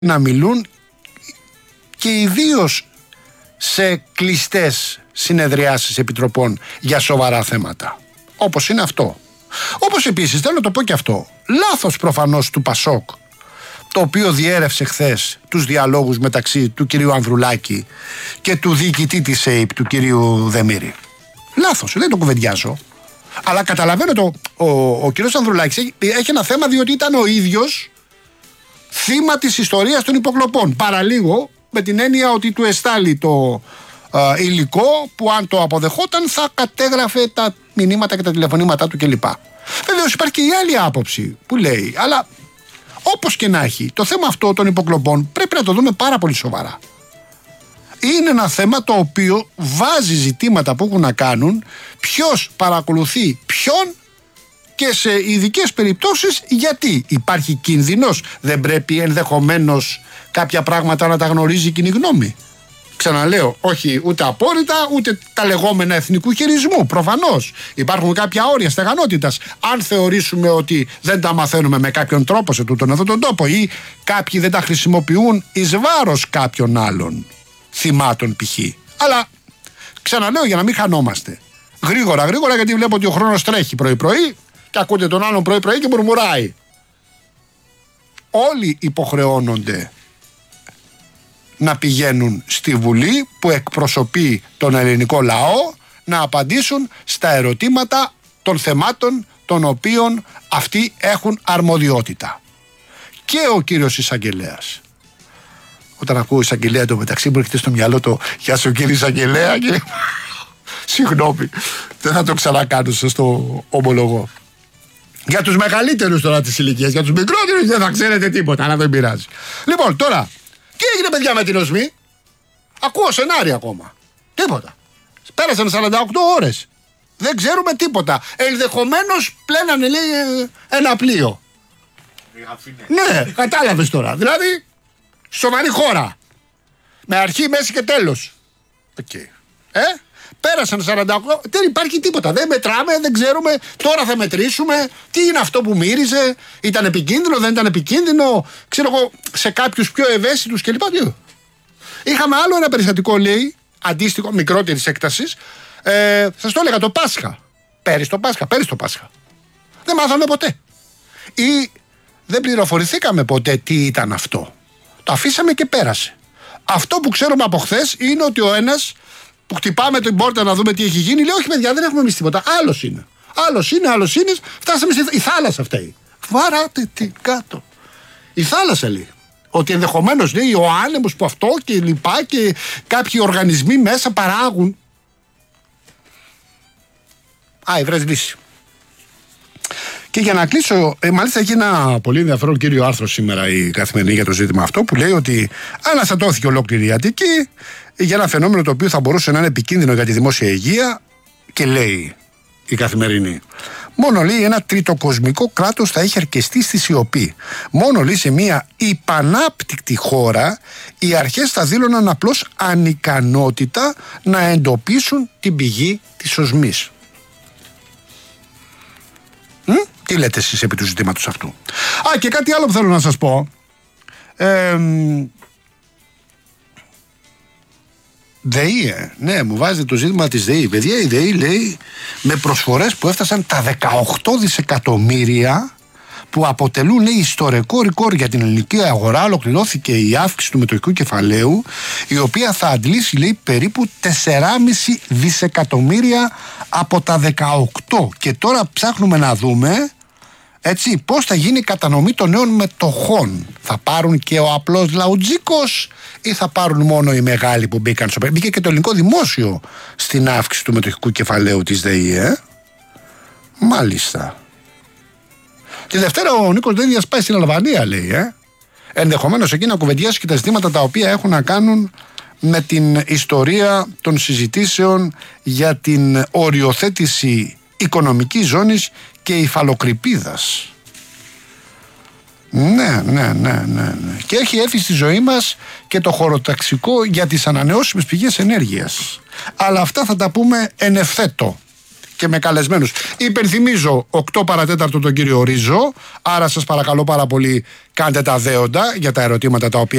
να μιλούν και ιδίως σε κλειστές συνεδριάσεις επιτροπών για σοβαρά θέματα. Όπως είναι αυτό. Όπως επίσης θέλω να το πω και αυτό. Λάθος προφανώς του Πασόκ, το οποίο διέρευσε χθες τους διαλόγους μεταξύ του κυρίου Ανδρουλάκη και του διοικητή της ΑΕΠ, του κυρίου Δεμήρη. Λάθος, δεν το κουβεντιάζω. Αλλά καταλαβαίνω ο κύριος Ανδρουλάκης έχει ένα θέμα, διότι ήταν ο ίδιος θύμα της ιστορίας των υποκλοπών. Παραλίγο με την έννοια ότι του εστάλει το υλικό που αν το αποδεχόταν θα κατέγραφε τα μηνύματα και τα τηλεφωνήματά του κλπ. Βεβαίως υπάρχει και η άλλη άποψη που λέει, αλλά όπως και να έχει, το θέμα αυτό των υποκλοπών πρέπει να το δούμε πάρα πολύ σοβαρά. Είναι ένα θέμα το οποίο βάζει ζητήματα που έχουν να κάνουν ποιος παρακολουθεί ποιον και σε ειδικές περιπτώσεις γιατί υπάρχει κίνδυνος. Δεν πρέπει ενδεχομένως κάποια πράγματα να τα γνωρίζει η κοινή γνώμη. Ξαναλέω, όχι ούτε απόρριτα ούτε τα λεγόμενα εθνικού χειρισμού. Προφανώς υπάρχουν κάποια όρια στεγανότητας. Αν θεωρήσουμε ότι δεν τα μαθαίνουμε με κάποιον τρόπο σε τούτον αυτόν τον τόπο ή κάποιοι δεν τα χρησιμοποιούν εις βάρος κάποιων άλλων θυμάτων π.χ. Αλλά ξαναλέω για να μην χανόμαστε. Γρήγορα, γιατί βλέπω ότι ο χρόνος τρέχει πρωί-πρωί και ακούτε τον άλλον πρωί-πρωί και μουρμουράει. Όλοι υποχρεώνονται να πηγαίνουν στη Βουλή που εκπροσωπεί τον ελληνικό λαό να απαντήσουν στα ερωτήματα των θεμάτων των οποίων αυτοί έχουν αρμοδιότητα. Και ο κύριος εισαγγελέας. Όταν ακούω εισαγγελέα το μεταξύ μου έρχεται στο μυαλό το «Γεια σου κύριε εισαγγελέα» και συγγνώμη, δεν θα το ξανακάνω, σας το ομολογώ. Για τους μεγαλύτερους τώρα της ηλικίας, για τους μικρότερους δεν θα ξέρετε τίποτα, αλλά δεν πειράζει. Λοιπόν, τώρα, τι έγινε παιδιά με την οσμή? Ακούω σενάρια ακόμα. Τίποτα. Πέρασαν 48 ώρες. Δεν ξέρουμε τίποτα. Ενδεχομένως πλένανε, λέει, ένα πλοίο. Ναι, κατάλαβες τώρα. Δηλαδή, σοβαρή χώρα. Με αρχή, μέση και τέλος. Okay. Πέρασαν 48, δεν υπάρχει τίποτα. Δεν μετράμε, δεν ξέρουμε. Τώρα θα μετρήσουμε. Τι είναι αυτό που μύριζε, ήταν επικίνδυνο, δεν ήταν επικίνδυνο. Ξέρω εγώ, σε κάποιους πιο ευαίσθητους κλπ. Είχαμε άλλο ένα περιστατικό, λέει, αντίστοιχο, μικρότερης έκτασης. Σας το έλεγα το Πάσχα. Πέρυσι το Πάσχα. Δεν μάθαμε ποτέ. Ή δεν πληροφορηθήκαμε ποτέ τι ήταν αυτό. Το αφήσαμε και πέρασε. Αυτό που ξέρουμε από χθες είναι ότι ο ένας που χτυπάμε την πόρτα να δούμε τι έχει γίνει, λέει: όχι, παιδιά, δεν έχουμε εμείς τίποτα. Άλλος είναι. Φτάσαμε στη θάλασσα αυτή. Βαράτε την κάτω. Η θάλασσα λέει. Ότι ενδεχομένως λέει ο άνεμος που αυτό και λοιπά και κάποιοι οργανισμοί μέσα παράγουν. Βρες λύση. Και για να κλείσω, μάλιστα έχει ένα πολύ ενδιαφέρον κύριο άρθρο σήμερα η Καθημερινή για το ζήτημα αυτό που λέει ότι αναστατώθηκε ολόκληρη η Αττική για ένα φαινόμενο το οποίο θα μπορούσε να είναι επικίνδυνο για τη δημόσια υγεία και λέει η Καθημερινή. Μόνο λέει ένα τριτοκοσμικό κράτος θα έχει αρκεστεί στη σιωπή. Μόνο λέει σε μια υπανάπτυκτη χώρα οι αρχές θα δήλωναν απλώς ανικανότητα να εντοπίσουν την πηγή της οσμής. Τι λέτε εσείς επί του ζητήματος αυτού? Και κάτι άλλο που θέλω να σας πω. ΔΕΗ, ναι, μου βάζετε το ζήτημα της ΔΕΗ. Παιδιά, η ΔΕΗ λέει με προσφορές που έφτασαν τα 18 δισεκατομμύρια που αποτελούν, λέει, ιστορικό ρεκόρ για την ελληνική αγορά. Ολοκληρώθηκε η αύξηση του μετοχικού κεφαλαίου, η οποία θα αντλήσει, λέει, περίπου 4,5 δισεκατομμύρια από τα 18. Και τώρα ψάχνουμε να δούμε, έτσι, πώς θα γίνει η κατανομή των νέων μετοχών. Θα πάρουν και ο απλός λαουτζίκος ή θα πάρουν μόνο οι μεγάλοι που μπήκαν στο παιδί? Μπήκε και το ελληνικό δημόσιο στην αύξηση του μετοχικού κεφαλαίου της ΔΕΗ, Μάλιστα. Τη Δευτέρα ο Νίκος Δένδιας πάει στην Αλβανία, λέει, Ενδεχομένως εκεί να κουβεντιάσει και τα ζητήματα τα οποία έχουν να κάνουν με την ιστορία των συζητήσεων για την οριοθέτηση οικονομικής ζώνης και υφαλοκρηπίδας. Ναι. Και έχει έρθει στη ζωή μας και το χωροταξικό για τις ανανεώσιμες πηγές ενέργειας. Αλλά αυτά θα τα πούμε εν ευθέτω. και με καλεσμένους. Υπενθυμίζω 8 παρατέταρτο τον κύριο Ρίζο. Άρα σας παρακαλώ πάρα πολύ, κάντε τα δέοντα για τα ερωτήματα τα οποία